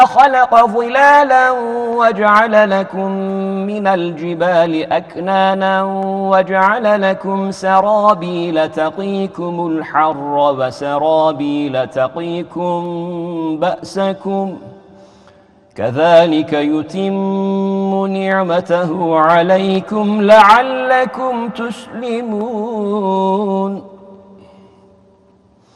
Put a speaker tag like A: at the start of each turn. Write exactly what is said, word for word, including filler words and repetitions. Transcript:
A: خلق ظلالا وجعل لكم من الجبال أكنانا وجعل لكم سرابيل تقيكم الحر وسرابيل تقيكم بأسكم كذلك يتم نعمته عليكم لعلكم تسلمون